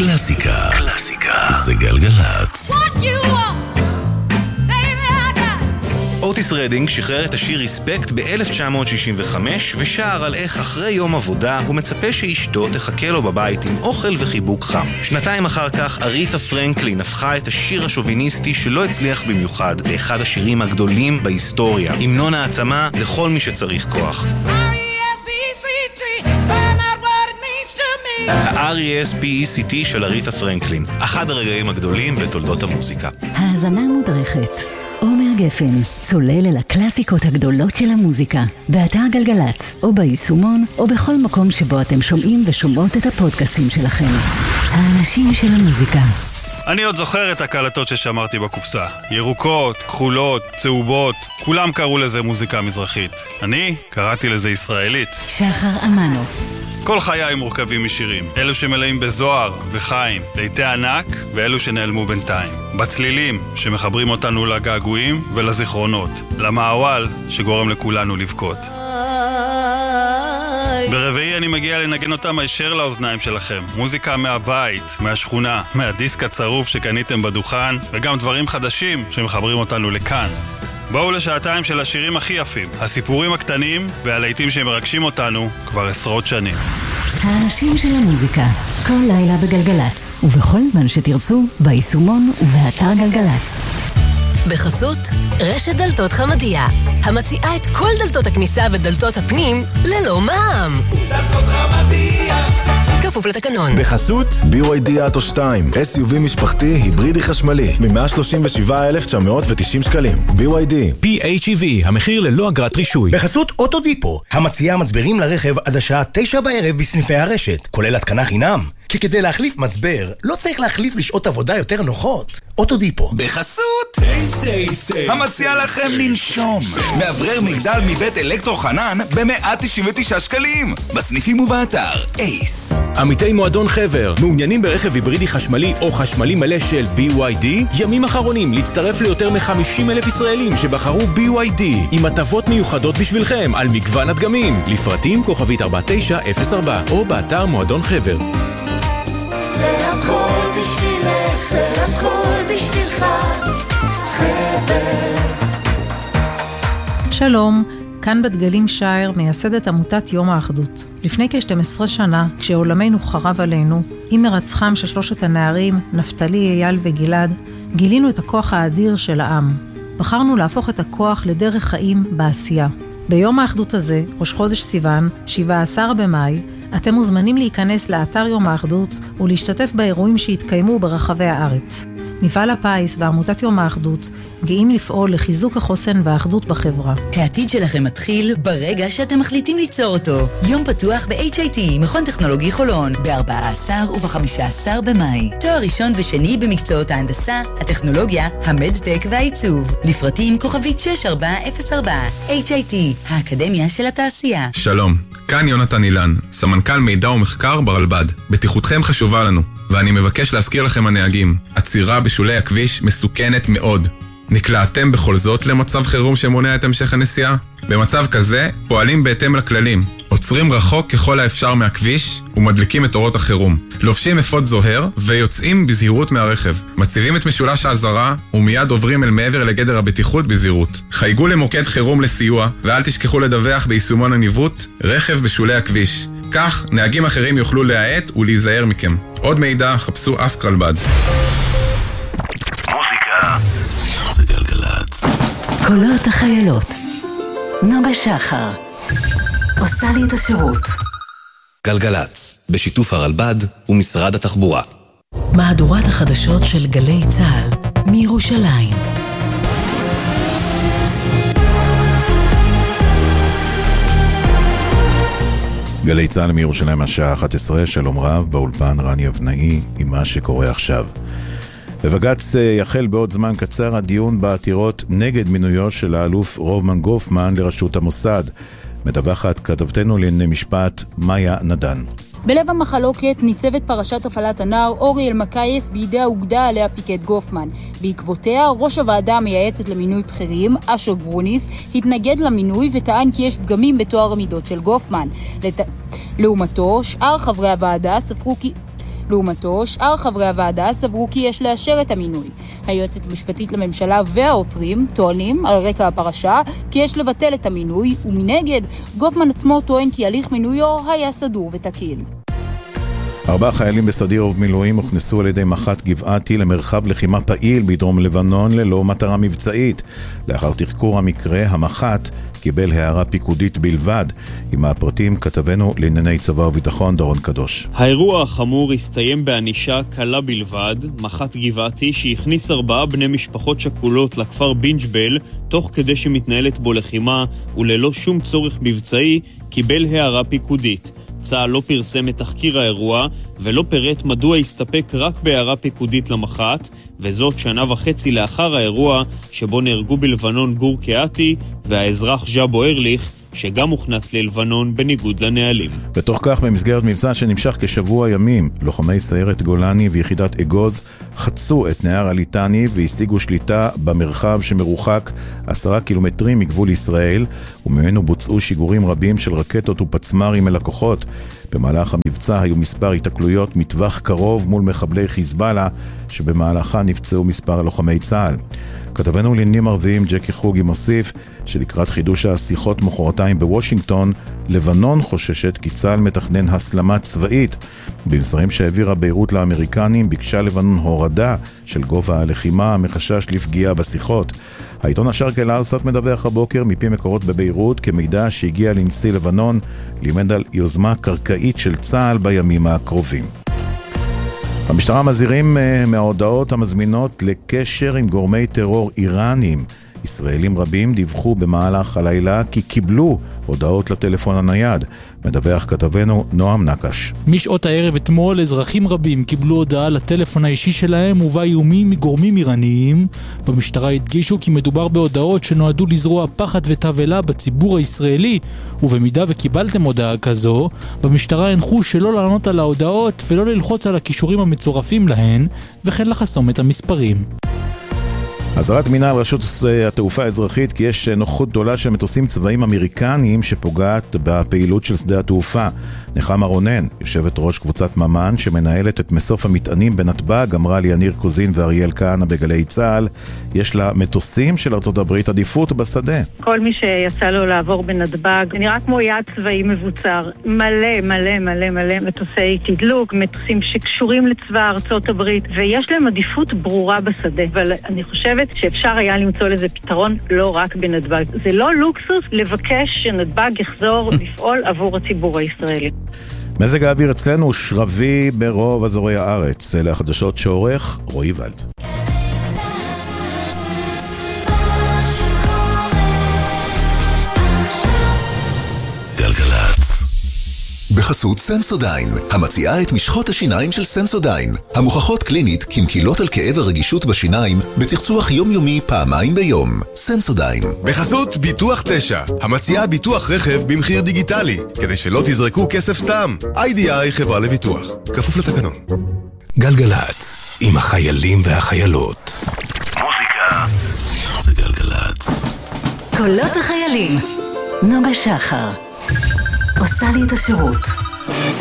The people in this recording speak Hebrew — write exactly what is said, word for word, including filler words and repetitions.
קלאסיקה. קלאסיקה. זה גלגלצ. אוטיס רדינג שחרר את השיר ריספקט ב-אלף תשע מאות שישים וחמש ושר על איך אחרי יום עבודה הוא מצפה שאשתו תחכה לו בבית עם אוכל וחיבוק חם. שנתיים אחר כך אריתה פרנקלין הפכה את השיר השוביניסטי שלא הצליח במיוחד לאחד השירים הגדולים בהיסטוריה, המנון העצמה לכל מי שצריך כוח. ה-אר אי אס פי אי סי טי של אריתה פרנקלין, אחד הרגעים הגדולים בתולדות המוזיקה. האזנה מודרכת. עומר גפן, צולל אל הקלאסיקות הגדולות של המוזיקה, באתר גלגלץ, או ביישומון, או בכל מקום שבו אתם שומעים ושומעות את הפודקאסטים שלכם. האנשים של המוזיקה. אני עוד זוכר את הקלטות ששמרתי בקופסה. ירוקות, כחולות, צהובות, כולם קראו לזה מוזיקה מזרחית. אני קראתי לזה ישראלית. שחר אמנו. כל חיי מורכבים משירים, אלו שמלאים בזוהר וחיים, ליטי ענק ואלו שנעלמו בינתיים. בצלילים שמחברים אותנו לגעגועים ולזיכרונות, למעוול שגורם לכולנו לבכות. ברביעי אני מגיע לנגן אותם הישר לאוזניים שלכם. מוזיקה מהבית, מהשכונה, מהדיסק הצרוף שקניתם בדוכן, וגם דברים חדשים שמחברים אותנו לכאן. בואו לשעתיים של השירים הכי יפים, הסיפורים הקטנים והלהיטים שמרגשים אותנו כבר עשרות שנים. האנשים של המוזיקה, כל לילה בגלגלץ, ובכל זמן שתרצו, ביישומון ובאתר גלגלץ. בחסות רשת דלתות חמדיה, המציעה את כל דלתות הכניסה ודלתות הפנים ללא מע"מ. דלתות חמדיה, כפוף לתקנון. בחסות בי וואי די אטו שתיים, אס יו וי משפחתי היברידי חשמלי, מ-מאה שלושים ושבעה אלף תשע מאות ותשעים שקלים. בי וואי די. פי אייץ' אי וי, המחיר ללא אגרת רישוי. בחסות אוטודיפו, המציעה מצברים לרכב עד השעה תשע בערב בסניפי הרשת, כולל התקנה חינם. כי כדי להחליף מצבר, לא צריך להחליף לשעות עבודה יותר נוחות. אוטודיפו. בחסות המציע לכם לנשום מאוורר מגדל מבית אלקטרו חנן ב-מאה תשעים ותשעה שקלים בסניפים ובאתר אייס. עמיתי מועדון חבר, מעוניינים ברכב היברידי חשמלי או חשמלי מלא של בי וואי די? ימים אחרונים להצטרף ליותר מ-חמישים אלף ישראלים שבחרו בי וואי די עם הטבות מיוחדות בשבילכם על מגוון הדגמים. לפרטים כוכבית ארבע תשע אפס ארבע או באתר מועדון חבר. זה הכל בשבילך, זה הכל בשבילך, חבר. שלום, כאן בדגלים שייר מייסדת עמותת יום האחדות. לפני כ-שתים עשרה שנה, כשעולמנו חרב עלינו, עם מרצחם של שלושת הנערים, נפתלי, אייל וגלעד, גילינו את הכוח האדיר של העם. בחרנו להפוך את הכוח לדרך חיים בעשייה. ביום האחדות הזה, ראש חודש סיוון, שבעה עשר במאי, אתם מוזמנים להיכנס לאתר יום האחדות ולהשתתף באירועים שהתקיימו ברחבי הארץ. מפעל הפיס ועמותת יום האחדות גאים לפעול לחיזוק החוסן והאחדות בחברה. העתיד שלכם מתחיל ברגע שאתם מחליטים ליצור אותו. יום פתוח ב-אייץ' איי טי, מכון טכנולוגי חולון, ב-ארבעה עשר וב-חמישה עשר במאי. תואר ראשון ושני במקצועות ההנדסה, הטכנולוגיה, המדטק והעיצוב. לפרטים כוכבית שש ארבע אפס ארבע. אייץ' איי טי, האקדמיה של התעשייה. שלום, כאן יונתן אילן, סמנכ"ל מידע ומחקר ברלב"ד. בטיחותכם חשובה לנו, ואני מבקש להזכיר לכם הנהגים, עצירה בשולי הכביש מסוכנת מאוד. נקלעתם בכל זאת למצב חירום שמונע את המשך הנסיעה? במצב כזה פועלים בהתאם לכללים, עוצרים רחוק ככל האפשר מהכביש ומדליקים את אורות החירום, לובשים אפוד זוהר ויוצאים בזהירות מהרכב, מציבים את משולש האזהרה ומיד עוברים אל מעבר לגדר הבטיחות בזהירות. חייגו למוקד חירום לסיוע ואל תשכחו לדווח ביישומון הניווט רכב בשולי הכביש. כך נהגים אחרים יוכלו להאט ולהיזהר מכם. עוד מידע חפשו אסק רלב"ד. מוזיקה זה גלגלצ. קולות החיילות. נוגה שחר עושה לי את השירות. גלגלצ, בשיתוף הרלב"ד ומשרד התחבורה. מהדורת החדשות של גלי צה"ל מירושלים. גלי צה"ל מירושלים השעה אחת עשרה, שלום רב, באולפן רני אבנאי עם מה שקורה עכשיו. בבג"ץ יחל בעוד זמן קצר הדיון בעתירות נגד מינויו של האלוף רומן גופמן לראשות המוסד. מדווחת כתבתנו לענייני משפט מאיה נדן. בלב המחלוקת ניצבת פרשת הפעלת הנער אורי אלמקייס בידי האוגדה עליה פיקד גופמן. בעקבותיה ראש הוועדה המייעצת למינוי בכירים, אשר גרוניס, התנגד למינוי וטען כי יש פגמים בתואר המידות של גופמן. לת... לעומתו, שאר חברי הוועדה ספרו כי... לעומתו, שאר חברי הוועדה סברו כי יש לאשר את המינוי. היועצת המשפטית לממשלה והעותרים טוענים על רקע הפרשה כי יש לבטל את המינוי, ומנגד גופמן עצמו טוען כי הליך מינויו היה סדור ותקין. ארבעה חיילים בסדיר ובמילואים הוכנסו על ידי מח"ט גבעתי למרחב לחימה פעיל בדרום לבנון ללא מטרה מבצעית. לאחר תחקור המקרה, המח"ט קיבל הערה פיקודית בלבד. עם הפרטים כתבנו לענייני צבא וביטחון דורון קדוש. האירוע החמור הסתיים באנישה קלה בלבד. מח"ט גבעתי שהכניס ארבעה בני משפחות שכולות לכפר בינג'בל תוך כדי שמתנהלת בו לחימה וללא שום צורך מבצעי קיבל הערה פיקודית. צה"ל לא פרסם את תחקיר האירוע ולא פירט מדוע הסתפק רק בהערה פיקודית למח"ט, וזאת שנה וחצי לאחר האירוע שבו נהרגו בלבנון גור קהתי והאזרח ז'אבו ארליך, שגם הוכנס ללבנון בניגוד לנהלים. בתוך כך, במסגרת מבצע שנמשך כשבוע ימים, לוחמי סיירת גולני ויחידת אגוז חצו את נהר הליטני והשיגו שליטה במרחב שמרוחק עשרה קילומטרים מגבול ישראל, וממנו בוצעו שיגורים רבים של רקטות ופצמרים אל הכוחות. במהלך המבצע היו מספר התקלויות מטווח קרוב מול מחבלי חיזבאללה, שבמהלכה נפצעו מספר לוחמי צה"ל. כתבנו לעניינים ערביים ג'קי חוגי מוסיף שלקראת חידוש השיחות מחרתיים בוושינגטון, לבנון חוששת כי צה"ל מתכנן הסלמה צבאית. במסרים שהעבירה ביירות לאמריקנים ביקשה לבנון הורדה של גובה הלחימה מחשש לפגיעה בשיחות. העיתון השרק אל-אווסט מדווח הבוקר מפי מקורות בביירות כמידע שהגיע לנשיא לבנון לימד על יוזמה קרקעית של צה"ל בימים הקרובים. המשטרה מזהירים מההודעות המזמינות לקשר עם גורמי טרור איראנים. ישראלים רבים דיווחו במהלך הלילה כי קיבלו הודעות לטלפון הנייד. מדווח כתבנו נועם נקש. משעות הערב אתמול אזרחים רבים קיבלו הודעה לטלפון האישי שלהם ובה איומים מגורמים איראניים. במשטרה הדגישו כי מדובר בהודעות שנועדו לזרוע פחד ותבלה בציבור הישראלי, ובמידה וקיבלתם הודעה כזו, במשטרה הנחו שלא לענות על ההודעות ולא ללחוץ על הכישורים המצורפים להן, וכן לחסום את המספרים. אזהרת מינהל רשות התעופה האזרחית כי יש נוכחות גדולה של מטוסים צבאיים אמריקניים שפוגעת בפעילות של שדה התעופה. נחמה רונן, יושבת ראש קבוצת ממן שמנהלת את מסוף המטענים בנתב"ג, אמרה לי יניר קוזין ואריאל כהנא בגלי צה"ל, יש לה מטוסים של ארצות הברית עדיפות בשדה. כל מי שיצא לו לעבור בנתב"ג נראה כמו יעד צבאי מבוצר, מלא מלא מלא מלא מטוסי תדלוק, מטוסים שקשורים לצבא ארצות הברית, ויש להם עדיפות ברורה בשדה. אבל אני חושבת שאפשר היה למצוא לזה פתרון לא רק בנתב"ג. זה לא לוקסוס לבקש שנתב"ג יחזור לפעול עבור הציבור הישראלי. מזג האוויר אצלנו שרבי ברוב אזורי הארץ. אלה החדשות שעורך רועי ולד. בחסות סנסודיין, המציעה את משחות השיניים של סנסודיין, המוכחות קלינית כמקילות על כאב הרגישות בשיניים בצחצוח יומיומי פעמיים ביום. סנסודיין. בחסות ביטוח תשע, המציעה ביטוח רכב במחיר דיגיטלי, כדי שלא תזרקו כסף סתם. איי די איי חברה לביטוח, כפוף לתקנון. גלגלץ, עם החיילים והחיילות. מוזיקה זה גלגלץ. קולות החיילים. נוגה שחר עושה לי את השירות.